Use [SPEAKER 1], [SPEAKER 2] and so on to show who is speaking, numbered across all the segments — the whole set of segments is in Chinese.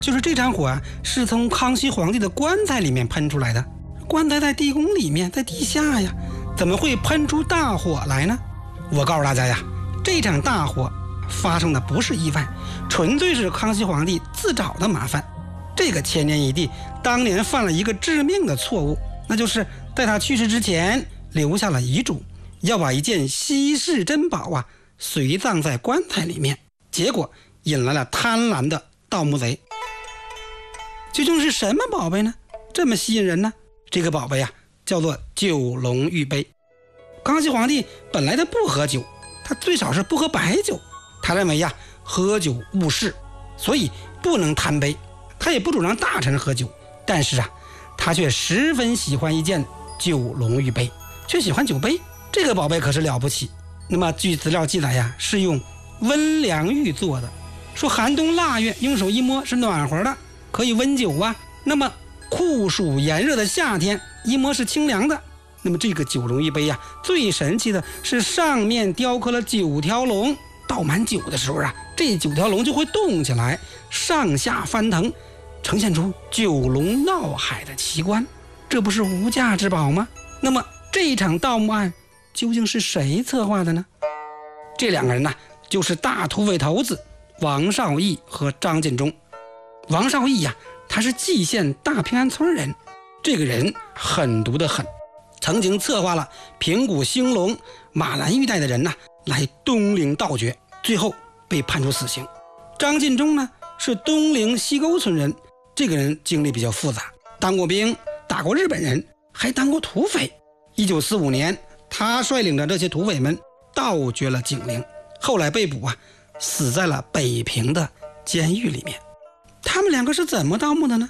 [SPEAKER 1] 就是这场火啊，是从康熙皇帝的棺材里面喷出来的。棺材在地宫里面，在地下呀，怎么会喷出大火来呢？我告诉大家呀，这场大火发生的不是意外，纯粹是康熙皇帝自找的麻烦。这个千年一帝当年犯了一个致命的错误，那就是在他去世之前留下了遗嘱，要把一件稀世珍宝啊随葬在棺材里面，结果引来了贪婪的盗墓贼。究竟是什么宝贝呢？这么吸引人呢？这个宝贝啊，叫做九龙玉杯。康熙皇帝本来他不喝酒，他最少是不喝白酒，他认为呀，喝酒误事，所以不能贪杯。他也不主张大臣喝酒，但是啊，他却十分喜欢一件九龙玉杯，却喜欢酒杯。这个宝贝可是了不起。那么据资料记载呀，是用温良玉做的，说寒冬腊月用手一摸是暖和的，可以温酒啊。那么酷暑炎热的夏天一摸是清凉的。那么这个九龙玉杯呀，最神奇的是上面雕刻了9条龙，倒满酒的时候啊，这9条龙就会动起来，上下翻腾，呈现出九龙闹海的奇观。这不是无价之宝吗？那么这场盗墓案究竟是谁策划的呢？这两个人呢，就是大土匪头子王绍义和张晋忠。王绍义呀，他是蓟县大平安村人，这个人狠毒的很，曾经策划了平谷兴隆、马兰玉带的人来东陵盗掘，最后被判处死刑。张晋忠呢，是东陵西沟村人，这个人经历比较复杂，当过兵，打过日本人，还当过土匪。1945年，他率领着这些土匪们盗掘了景陵，后来被捕死在了北平的监狱里面。他们两个是怎么盗墓的呢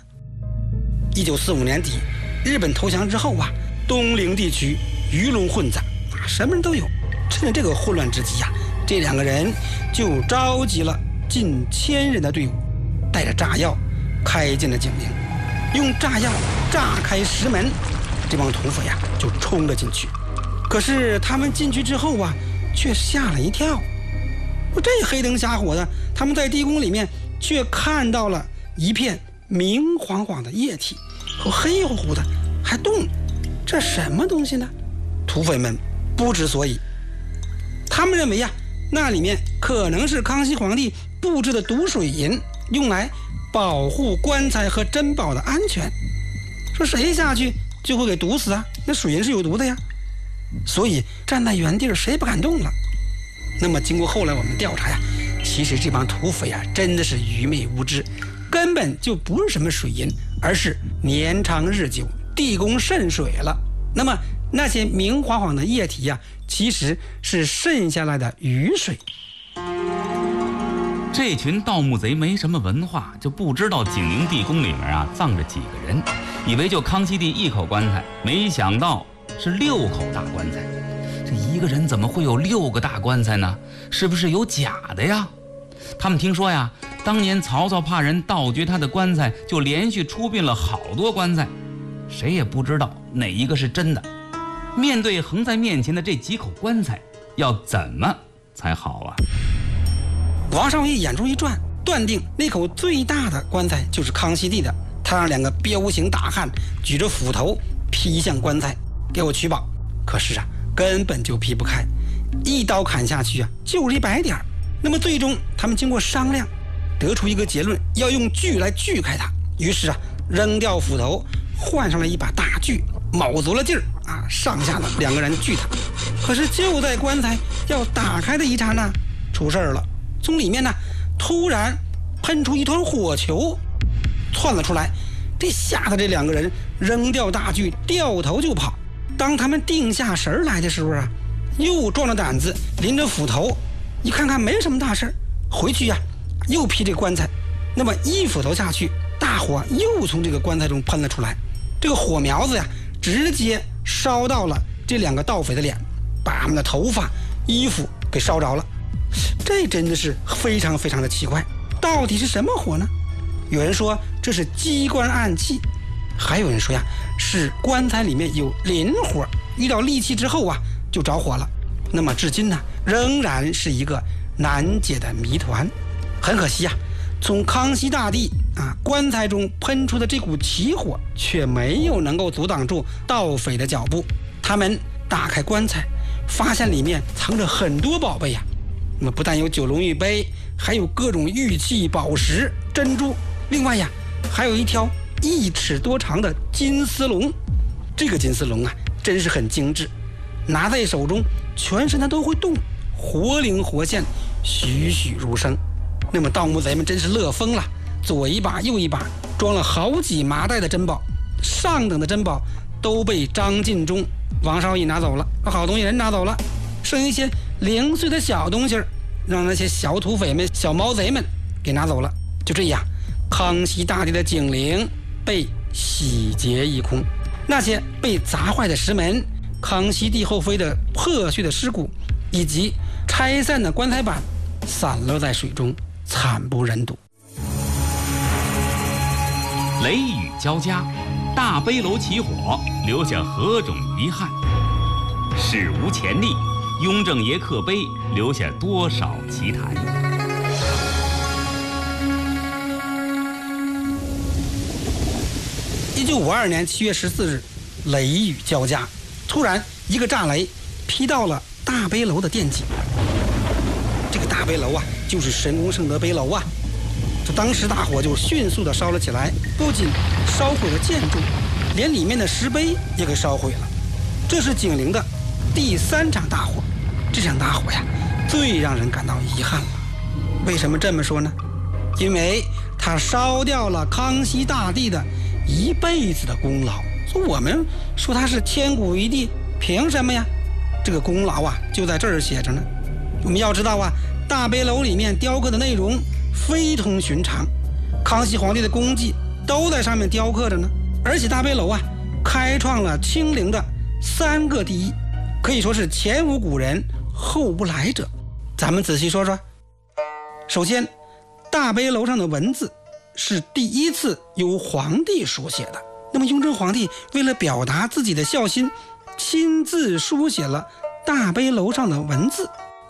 [SPEAKER 1] ？1945年底，日本投降之后东陵地区鱼龙混杂，什么人都有。趁着这个混乱之际这两个人就召集了近1000人的队伍，带着炸药开进了景陵，用炸药炸开石门，这帮土匪就冲了进去。可是他们进去之后却吓了一跳。这黑灯瞎火的，他们在地宫里面却看到了一片明晃晃的液体，和黑乎乎的还动，这什么东西呢？土匪们不知所以，他们认为那里面可能是康熙皇帝布置的毒水银，用来保护棺材和珍宝的安全，说谁下去就会给毒死那水银是有毒的呀，所以站在原地谁不敢动了。那么经过后来我们调查其实这帮土匪真的是愚昧无知，根本就不是什么水银，而是年长日久，地宫渗水了。那么那些明晃晃的液体其实是渗下来的雨水。
[SPEAKER 2] 这群盗墓贼没什么文化，就不知道景陵地宫里面葬着几个人，以为就康熙帝1口棺材，没想到是6口大棺材。这一个人怎么会有6个大棺材呢？是不是有假的呀？他们听说当年曹操怕人盗掘他的棺材，就连续出殡了好多棺材，谁也不知道哪一个是真的。面对横在面前的这几口棺材，要怎么才好
[SPEAKER 1] 王绍义眼珠一转，断定那口最大的棺材就是康熙帝的。他让2个彪形大汉举着斧头劈向棺材，给我取宝。可是根本就劈不开，一刀砍下去就是100点。那么最终他们经过商量，得出一个结论，要用锯来锯开它。于是扔掉斧头，换上了一把大锯，卯足了劲儿上下2个人锯它。可是就在棺材要打开的一刹那，出事了。从里面突然喷出一团火球，窜了出来。这吓得这2个人扔掉大锯，掉头就跑。当他们定下神来的时候又壮着胆子拎着斧头，一看看没什么大事，回去又劈这棺材。那么一斧头下去，大火又从这个棺材中喷了出来。这个火苗子直接烧到了这2个盗匪的脸，把他们的头发、衣服给烧着了。这真的是非常非常的奇怪，到底是什么火呢？有人说这是机关暗器，还有人说是棺材里面有磷火，遇到戾气之后就着火了。那么至今仍然是一个难解的谜团。很可惜从康熙大帝棺材中喷出的这股奇火却没有能够阻挡住盗匪的脚步。他们打开棺材，发现里面藏着很多宝贝呀。那么不但有九龙玉杯，还有各种玉器、宝石、珍珠，另外呀，还有一条1尺多长的金丝龙。这个金丝龙真是很精致，拿在手中，全身它都会动，活灵活现，栩栩如生。那么盗墓贼们真是乐疯了，左一把右一把，装了好几麻袋的珍宝，上等的珍宝都被张晋忠、王绍义拿走了，好东西人拿走了，剩一些零碎的小东西，让那些小土匪们、小毛贼们给拿走了。就这样，康熙大帝的景陵被洗劫一空，那些被砸坏的石门、康熙帝后妃的破碎的尸骨，以及拆散的棺材板，散落在水中，惨不忍睹。
[SPEAKER 2] 雷雨交加，大悲楼起火，留下何种遗憾？史无前例，雍正爷刻碑，留下多少奇谈
[SPEAKER 1] ？1952年7月14日，雷雨交加，突然一个炸雷劈到了大悲楼的殿脊。这个大悲楼就是神功圣德碑楼这当时大火就迅速的烧了起来，不仅烧毁了建筑，连里面的石碑也给烧毁了。这是景陵的第3场大火，这场大火最让人感到遗憾了。为什么这么说呢？因为它烧掉了康熙大帝的一辈子的功劳。我们说他是千古一帝，凭什么呀？这个功劳就在这儿写着呢。我们要知道大悲楼里面雕刻的内容非同寻常，康熙皇帝的功绩都在上面雕刻着呢。而且大悲楼开创了清陵的3个第一，可以说是前无古人后无来者。咱们仔细说说。首先，大悲楼上的文字是第一次由皇帝书写的。那么雍正皇帝为了表达自己的孝心，亲自书写了大悲楼上的文字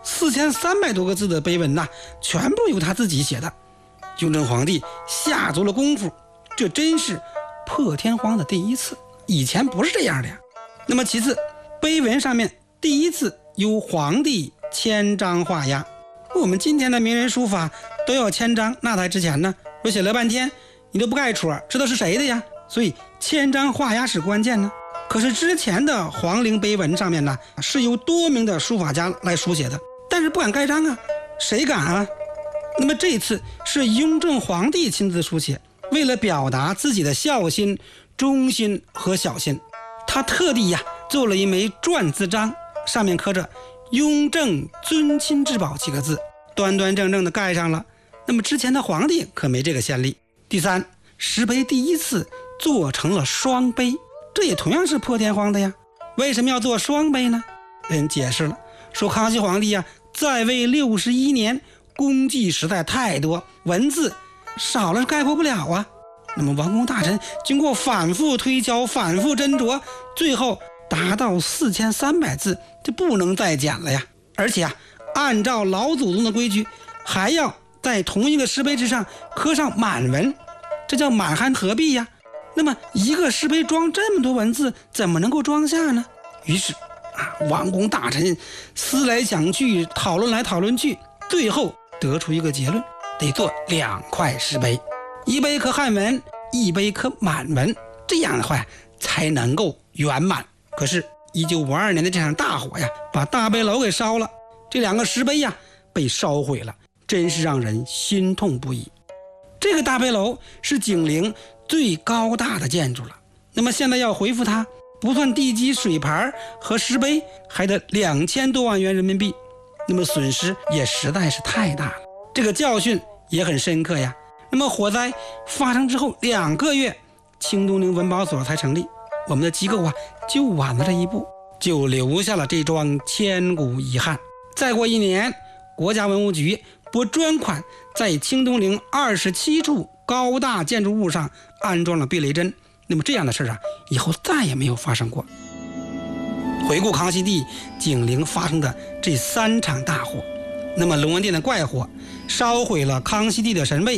[SPEAKER 1] ，4300多个字的碑文全部由他自己写的。雍正皇帝下足了功夫，这真是破天荒的第一次，以前不是这样的呀。那么其次，碑文上面第一次由皇帝签章画押。我们今天的名人书法都要签章，那在之前呢，我写了半天你都不盖戳，知道是谁的呀？所以签章画押是关键呢。可是之前的皇陵碑文上面呢，是由多名的书法家来书写的，但是不敢盖章谁敢那么这次是雍正皇帝亲自书写，为了表达自己的孝心、忠心和小心，他特地做了一枚篆字章，上面刻着雍正尊亲至宝几个字，端端正正的盖上了。那么之前的皇帝可没这个先例。第三，石碑第一次做成了双碑，这也同样是破天荒的呀。为什么要做双碑呢？人解释了，说康熙皇帝在位61年，功绩实在太多，文字少了概括不了那么王公大臣经过反复推敲、反复斟酌，最后达到4300字，就不能再减了呀。而且按照老祖宗的规矩，还要在同一个石碑之上刻上满文，这叫满汉合璧呀。那么一个石碑装这么多文字，怎么能够装下呢？于是王公大臣思来想去，讨论来讨论去，最后得出一个结论，得做2块石碑，一碑刻汉文，一碑刻满文，这样的话才能够圆满。可是1952年的这场大火把大悲楼给烧了，这2个石碑被烧毁了，真是让人心痛不已。这个大悲楼是景陵最高大的建筑了，那么现在要恢复它，不算地基、水牌和石碑，还得2000多万元人民币，那么损失也实在是太大了。这个教训也很深刻呀。那么火灾发生之后2个月，清东陵文保所才成立，我们的机构就晚了这一步，就留下了这桩千古遗憾。再过1年，国家文物局拨专款在清东陵27处高大建筑物上安装了避雷针，那么这样的事以后再也没有发生过。回顾康熙帝景陵发生的这3场大火，那么龙文殿的怪火烧毁了康熙帝的神位，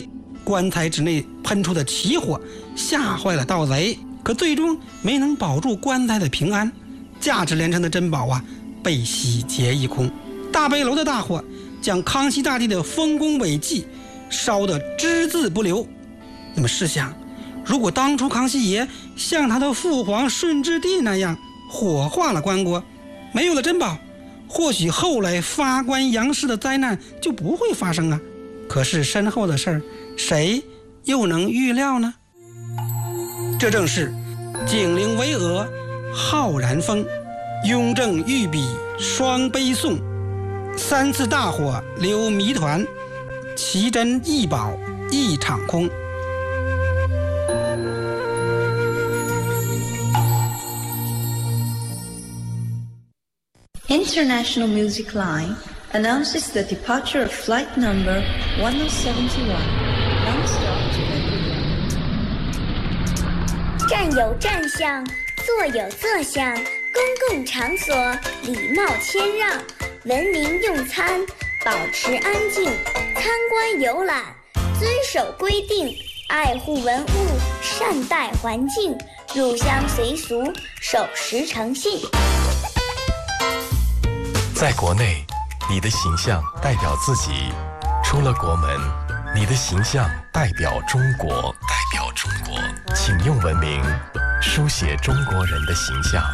[SPEAKER 1] 棺材之内喷出的起火吓坏了盗贼，可最终没能保住棺材的平安，价值连城的珍宝啊被洗劫一空。大悲楼的大火将康熙大帝的丰功伟绩烧得只字不留。那么试想，如果当初康熙爷像他的父皇顺治帝那样火化了棺椁，没有了珍宝，或许后来发官扬世的灾难就不会发生啊。可是身后的事儿，谁又能预料呢？这正是景陵巍峨浩然峰，雍正御笔双悲颂，三次大火留谜团，奇珍异宝一场空。
[SPEAKER 3] International Music Line announces the departure of flight number 1071, non-stop to Vancouver.
[SPEAKER 4] 站有站相，坐有坐相，公共场所礼貌谦让，文明用餐，保持安静，参观游览，遵守规定，爱护文物，善待环境，入乡随俗，守时诚信。
[SPEAKER 5] 在国内，你的形象代表自己；出了国门，你的形象代表中国。请用文明书写中国人的形象。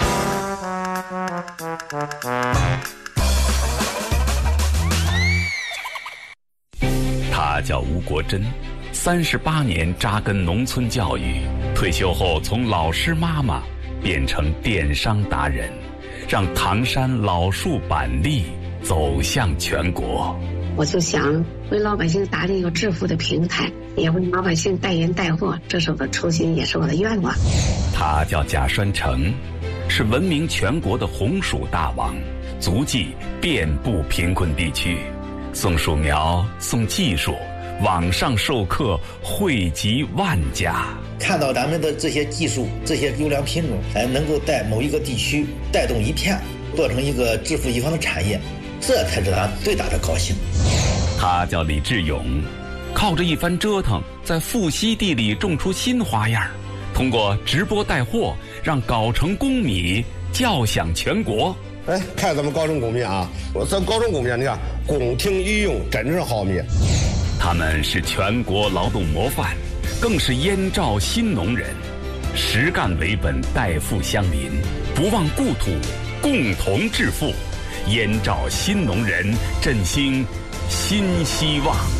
[SPEAKER 2] 他叫吴国珍，38年扎根农村教育，退休后从老师妈妈变成电商达人，让唐山老树板栗走向全国。
[SPEAKER 6] 我就想为老百姓打理一个致富的平台，也为老百姓代言带货，这是我的初心，也是我的愿望。
[SPEAKER 2] 他叫贾栓成，是闻名全国的红薯大王，足迹遍布贫困地区，送薯苗，送技术，网上授课惠及万家。
[SPEAKER 7] 看到咱们的这些技术，这些优良品种，能够在某一个地区带动一片，做成一个致富一方的产业，这才是咱最大的高兴。
[SPEAKER 2] 他叫李志勇，靠着一番折腾，在富硒地里种出新花样，通过直播带货，让藁城公米叫响全国。
[SPEAKER 8] 哎，看咱们藁城公米啊，咱藁城公米，你看宫廷御用，真正好米。
[SPEAKER 2] 他们是全国劳动模范，更是燕赵新农人，实干为本，代富乡邻，不忘故土，共同致富。燕赵新农人振兴新希望。